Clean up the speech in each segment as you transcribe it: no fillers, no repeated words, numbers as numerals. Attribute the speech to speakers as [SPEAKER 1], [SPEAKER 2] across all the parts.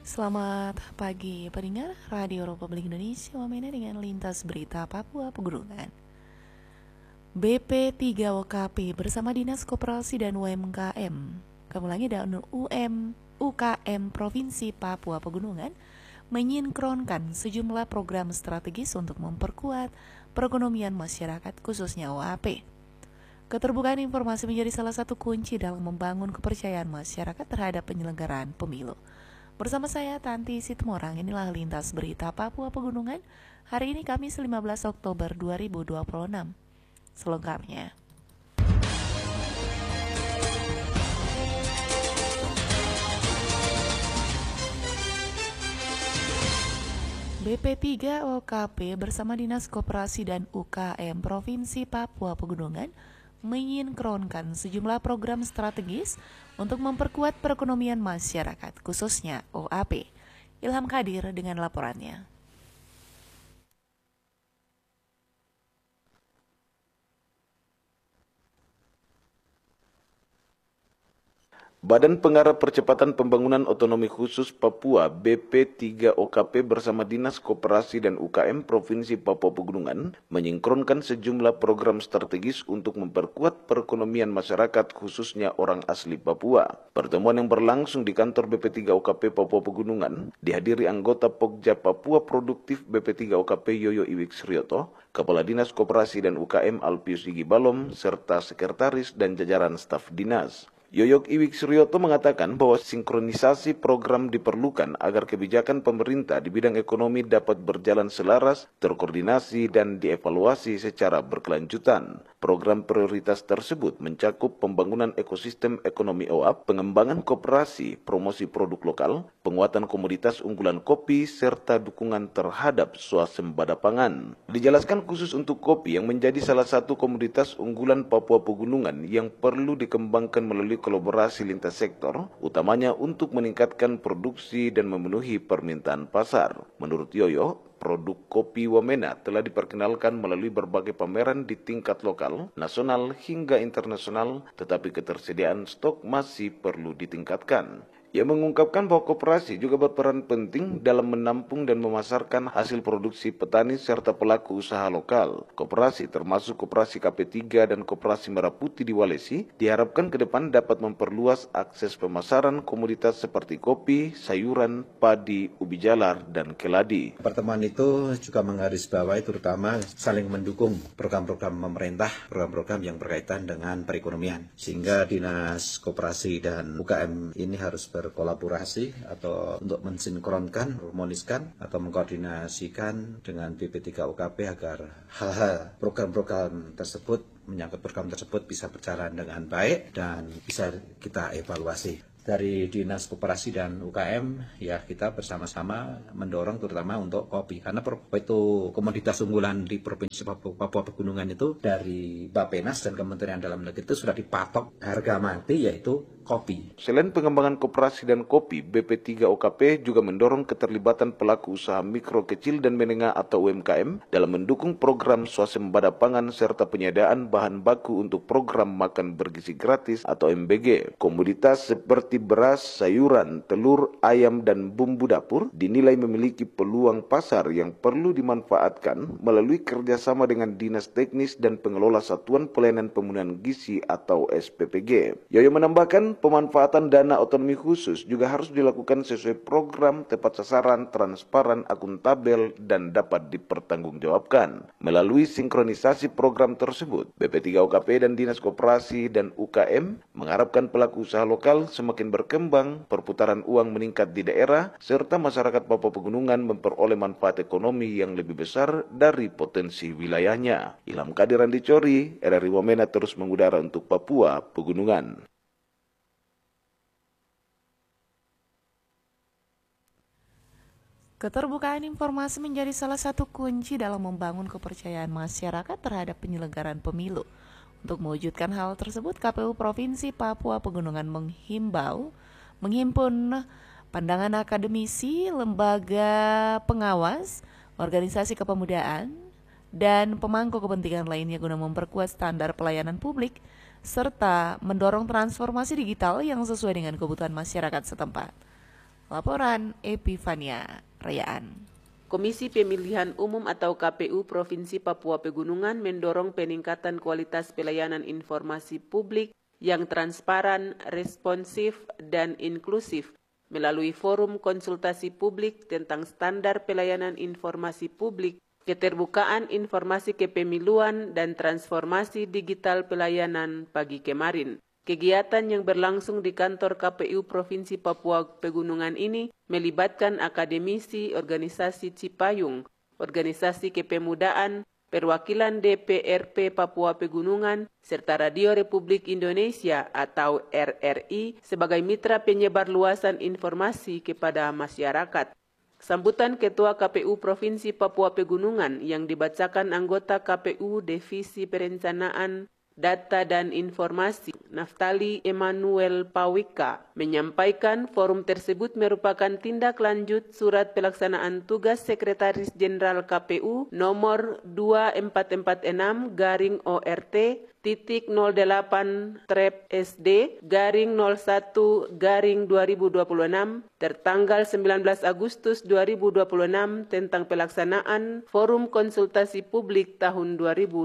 [SPEAKER 1] Selamat pagi pendengar Radio Republik Indonesia, Wamena dengan lintas berita Papua Pegunungan. BP3OKP bersama Dinas Koperasi dan UMKM, UKM Provinsi Papua Pegunungan menyinkronkan sejumlah program strategis untuk memperkuat perekonomian masyarakat khususnya OAP. Keterbukaan informasi menjadi salah satu kunci dalam membangun kepercayaan masyarakat terhadap penyelenggaraan pemilu. Bersama saya Tanti Sitmorang, inilah lintas berita Papua Pegunungan. Hari ini Kamis 15 Oktober 2026. Selengkapnya. BP3OKP bersama Dinas Koperasi dan UKM Provinsi Papua Pegunungan menyinkronkan sejumlah program strategis untuk memperkuat perekonomian masyarakat, khususnya OAP. Ilham Kadir dengan laporannya.
[SPEAKER 2] Badan Pengarah Percepatan Pembangunan Otonomi Khusus Papua BP3OKP bersama Dinas Koperasi dan UKM Provinsi Papua Pegunungan menyinkronkan sejumlah program strategis untuk memperkuat perekonomian masyarakat khususnya orang asli Papua. Pertemuan yang berlangsung di kantor BP3OKP Papua Pegunungan dihadiri anggota Pokja Papua Produktif BP3OKP Yoyo Iwik Srioto, Kepala Dinas Koperasi dan UKM Alpius Igi Balom, serta Sekretaris dan jajaran staf dinas. Yoyok Iwik Suryoto mengatakan bahwa sinkronisasi program diperlukan agar kebijakan pemerintah di bidang ekonomi dapat berjalan selaras, terkoordinasi, dan dievaluasi secara berkelanjutan. Program prioritas tersebut mencakup pembangunan ekosistem ekonomi OAP, pengembangan koperasi, promosi produk lokal, penguatan komoditas unggulan kopi, serta dukungan terhadap swasembada pangan. Dijelaskan khusus untuk kopi yang menjadi salah satu komoditas unggulan Papua Pegunungan yang perlu dikembangkan melalui kolaborasi lintas sektor, utamanya untuk meningkatkan produksi dan memenuhi permintaan pasar. Menurut Yoyo, produk kopi Wamena telah diperkenalkan melalui berbagai pameran di tingkat lokal, nasional hingga internasional, tetapi ketersediaan stok masih perlu ditingkatkan. Ia mengungkapkan bahwa koperasi juga berperan penting dalam menampung dan memasarkan hasil produksi petani serta pelaku usaha lokal. Koperasi termasuk koperasi KP3 dan koperasi Merah Putih di Walesi diharapkan ke depan dapat memperluas akses pemasaran komoditas seperti kopi, sayuran, padi, ubi jalar, dan keladi.
[SPEAKER 3] Pertemuan itu juga menggarisbawahi terutama saling mendukung program-program pemerintah, program-program yang berkaitan dengan perekonomian. Sehingga Dinas Koperasi dan UKM ini harus berkolaborasi atau untuk mensinkronkan, harmoniskan atau mengkoordinasikan dengan BP3OKP agar hal-hal program-program tersebut, menyangkut program tersebut bisa berjalan dengan baik dan bisa kita evaluasi. Dari Dinas Koperasi dan UKM, ya kita bersama-sama mendorong terutama untuk kopi. Karena itu komoditas unggulan di Provinsi Papua Pegunungan itu dari Bappenas dan Kementerian Dalam Negeri itu sudah dipatok harga mati yaitu kopi.
[SPEAKER 2] Selain pengembangan koperasi dan kopi, BP3OKP juga mendorong keterlibatan pelaku usaha mikro, kecil, dan menengah atau UMKM dalam mendukung program swasembada pangan serta penyediaan bahan baku untuk program makan bergizi gratis atau MBG. Komoditas seperti beras, sayuran, telur, ayam, dan bumbu dapur dinilai memiliki peluang pasar yang perlu dimanfaatkan melalui kerjasama dengan Dinas Teknis dan Pengelola Satuan Pelayanan Pemenuhan Gizi atau SPPG. Yoyo menambahkan, pemanfaatan dana otonomi khusus juga harus dilakukan sesuai program, tepat sasaran, transparan, akuntabel, dan dapat dipertanggungjawabkan. Melalui sinkronisasi program tersebut, BP3OKP dan Dinas Koperasi dan UKM mengharapkan pelaku usaha lokal semakin berkembang, perputaran uang meningkat di daerah, serta masyarakat Papua Pegunungan memperoleh manfaat ekonomi yang lebih besar dari potensi wilayahnya. Ilham Kadir Andi Cori, RRI Wamena terus mengudara untuk Papua Pegunungan.
[SPEAKER 1] Keterbukaan informasi menjadi salah satu kunci dalam membangun kepercayaan masyarakat terhadap penyelenggaraan pemilu. Untuk mewujudkan hal tersebut, KPU Provinsi Papua Pegunungan menghimpun pandangan akademisi, lembaga pengawas, organisasi kepemudaan, dan pemangku kepentingan lainnya guna memperkuat standar pelayanan publik serta mendorong transformasi digital yang sesuai dengan kebutuhan masyarakat setempat. Laporan Epifania Rayaan.
[SPEAKER 4] Komisi Pemilihan Umum atau KPU Provinsi Papua Pegunungan mendorong peningkatan kualitas pelayanan informasi publik yang transparan, responsif, dan inklusif melalui forum konsultasi publik tentang standar pelayanan informasi publik, keterbukaan informasi kepemiluan, dan transformasi digital pelayanan pagi kemarin. Kegiatan yang berlangsung di kantor KPU Provinsi Papua Pegunungan ini melibatkan akademisi organisasi Cipayung, organisasi kepemudaan, perwakilan DPRP Papua Pegunungan, serta Radio Republik Indonesia atau RRI sebagai mitra penyebar luasan informasi kepada masyarakat. Sambutan Ketua KPU Provinsi Papua Pegunungan yang dibacakan anggota KPU Divisi Perencanaan, Data dan Informasi, Naftali Emanuel Pawika, menyampaikan forum tersebut merupakan tindak lanjut surat pelaksanaan tugas Sekretaris Jenderal KPU nomor 2446-08-SD-01-2026 tertanggal 19 Agustus 2026 tentang pelaksanaan forum konsultasi publik tahun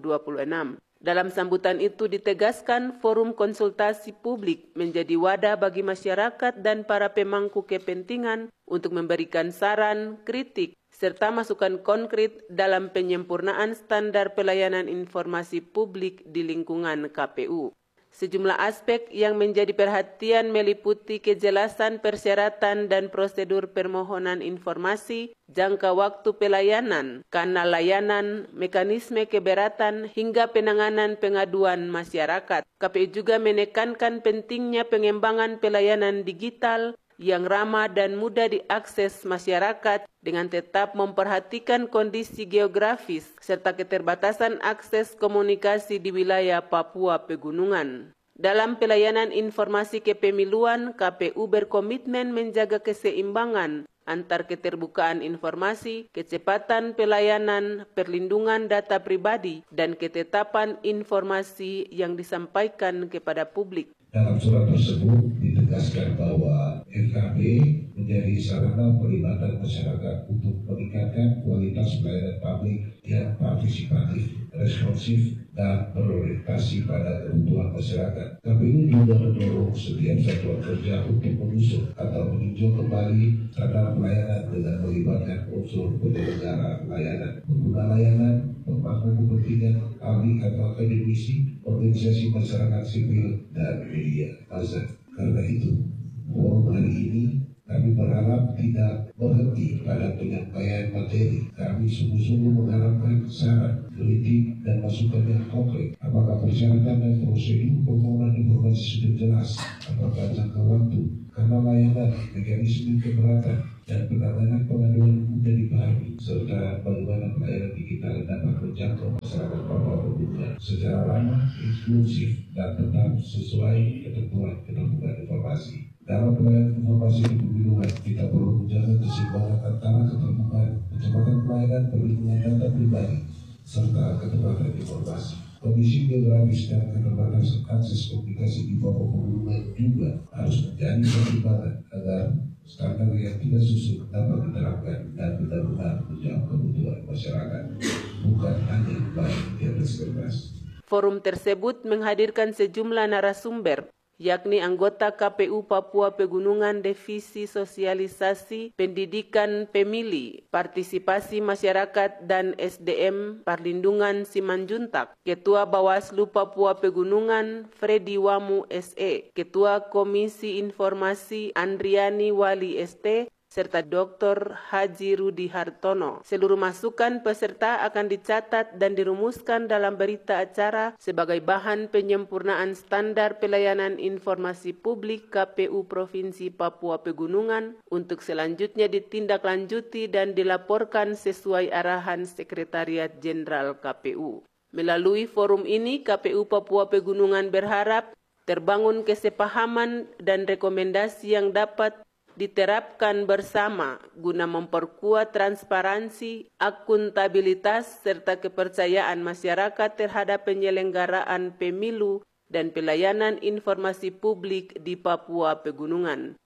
[SPEAKER 4] 2026. Dalam sambutan itu ditegaskan forum konsultasi publik menjadi wadah bagi masyarakat dan para pemangku kepentingan untuk memberikan saran, kritik, serta masukan konkret dalam penyempurnaan standar pelayanan informasi publik di lingkungan KPU. Sejumlah aspek yang menjadi perhatian meliputi kejelasan persyaratan dan prosedur permohonan informasi, jangka waktu pelayanan, kanal layanan, mekanisme keberatan, hingga penanganan pengaduan masyarakat. KPU juga menekankan pentingnya pengembangan pelayanan digital yang ramah dan mudah diakses masyarakat dengan tetap memperhatikan kondisi geografis serta keterbatasan akses komunikasi di wilayah Papua Pegunungan. Dalam pelayanan informasi kepemiluan, KPU berkomitmen menjaga keseimbangan antar keterbukaan informasi, kecepatan pelayanan, perlindungan data pribadi, dan ketetapan informasi yang disampaikan kepada publik.
[SPEAKER 5] Dalam surat tersebut ditegaskan bahwa FKP menjadi sarana pelibatan masyarakat untuk meningkatkan kualitas pelayanan publik yang partisipatif, responsif, dan berorientasi pada kebutuhan masyarakat. KPU juga mendorong setiap satuan kerja untuk mengusung atau meninjau kembali standar pelayanan dengan melibatkan unsur penyelenggara layanan, pengguna layanan, pemangku kepentingan, ahli atau akademisi, organisasi masyarakat sipil, dan media massa. Karena itu, forum hari ini kami berharap tidak berhenti pada penyampaian materi. Kami sungguh-sungguh mengharapkan saran, kritik, dan masukan yang konkret. Apakah persyaratan dan prosedur permohonan informasi sudah jelas? Apakah jangka waktu, kanal layanan, mekanisme keberatan, dan penanganan pengaduan mudah dipahami, serta bagaimana pelayanan digital dapat menjangkau masyarakat Papua Pegunungan secara ramah, inklusif, dan tetap sesuai ketentuan keterbukaan informasi. Dalam pelayanan informasi di pemilihan, kita perlu menjaga keseimbangan antara keterbukaan, kecepatan pelayanan, perlindungan data pribadi, serta ketepatan informasi. Kondisi geografis dan keterbatasan akses komunikasi di Papua Pegunungan juga harus menjadi pertimbangan agar standar yang tidak susun dapat diterapkan dan benar-benar menjawab kebutuhan masyarakat, bukan hanya baik di atas kertas.
[SPEAKER 4] Forum tersebut menghadirkan sejumlah narasumber, yakni anggota KPU Papua Pegunungan Divisi Sosialisasi, Pendidikan Pemilih, Partisipasi Masyarakat dan SDM Perlindungan Simanjuntak, Ketua Bawaslu Papua Pegunungan Freddy Wamu SE, Ketua Komisi Informasi Andriani Wali ST, serta Dr. Haji Rudi Hartono. Seluruh masukan peserta akan dicatat dan dirumuskan dalam berita acara sebagai bahan penyempurnaan standar pelayanan informasi publik KPU Provinsi Papua Pegunungan untuk selanjutnya ditindaklanjuti dan dilaporkan sesuai arahan Sekretariat Jenderal KPU. Melalui forum ini, KPU Papua Pegunungan berharap terbangun kesepahaman dan rekomendasi yang dapat diterapkan bersama guna memperkuat transparansi, akuntabilitas, serta kepercayaan masyarakat terhadap penyelenggaraan pemilu dan pelayanan informasi publik di Papua Pegunungan.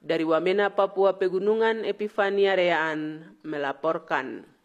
[SPEAKER 4] Dari Wamena, Papua Pegunungan, Epifania Reaan melaporkan.